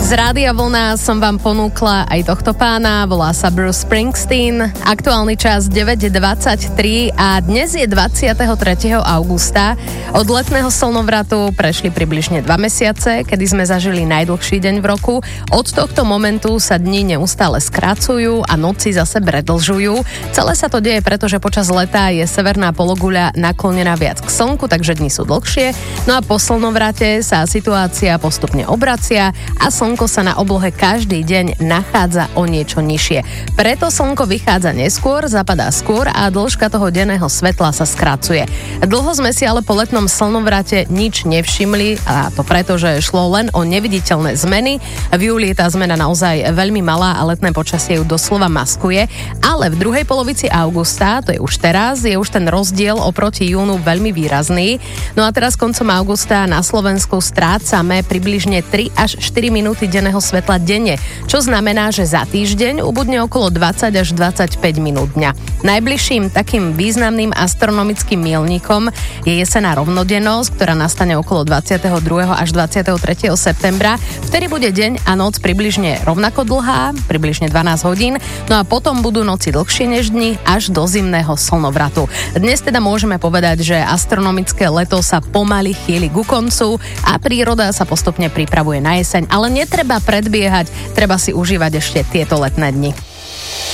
Z Rádia Vlna som vám ponúkla aj tohto pána, volá sa Bruce Springsteen. Aktuálny čas 9:23 a dnes je 23. augusta. Od letného slnovratu prešli približne 2 mesiace, kedy sme zažili najdlhší deň v roku. Od tohto momentu sa dni neustále skracujú a noci zase predlžujú. Celé sa to deje, pretože počas leta je severná pologuľa naklonená viac k slnku, takže dni sú dlhšie. No a po slnovrate sa situácia postupne obracia a slnko sa na oblohe každý deň nachádza o niečo nižšie. Preto slnko vychádza neskôr, zapadá skôr a dĺžka toho denného svetla sa skracuje. Dlho sme si ale po letnom slnovrate nič nevšimli a to preto, že šlo len o neviditeľné zmeny. V júli je tá zmena naozaj veľmi malá a letné počasie ju doslova maskuje, ale v druhej polovici augusta, to je už teraz, je už ten rozdiel oproti júnu veľmi výrazný. No a teraz koncom augusta na Slovensku strácame približne 3 až 4 minúty denného svetla denne, čo znamená, že za týždeň ubudne okolo 20 až 25 minút dňa. Najbližším takým významným astronomickým míľnikom je jesenná rovnodennosť, ktorá nastane okolo 22. až 23. septembra. Vtedy bude deň a noc približne rovnako dlhá, približne 12 hodín, no a potom budú noci dlhšie než dni až do zimného slnovratu. Dnes teda môžeme povedať, že astronomické leto sa pomaly chýli ku koncu a príroda sa postupne pripravuje na jeseň, ale netreba predbiehať, treba si užívať ešte tieto letné dni.